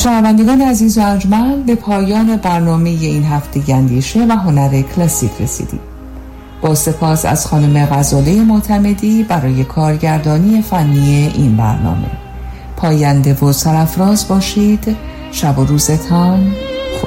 شنوندگان عزیز و ارجمند، به پایان برنامه این هفته اندیشه و هنر کلاسیک رسیدیم. با سپاس از خانم غزاله معتمدی برای کارگردانی فنی این برنامه. پاینده و سرافراز باشید. شب و روزتان